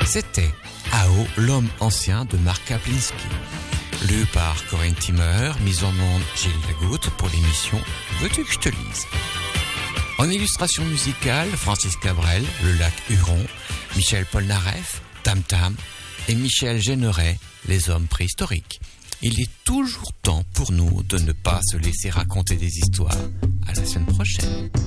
C'était AO, l'homme ancien de Marc Kaplinski. Lu par Corinne Timmer, mise en onde Gilles Lagoutte pour l'émission Veux-tu que je te lise? En illustration musicale, Francis Cabrel, Le Lac Huron, Michel Polnareff, Tam Tam et Michel Géneret, Les Hommes préhistoriques. Il est toujours temps pour nous de ne pas se laisser raconter des histoires. À la semaine prochaine.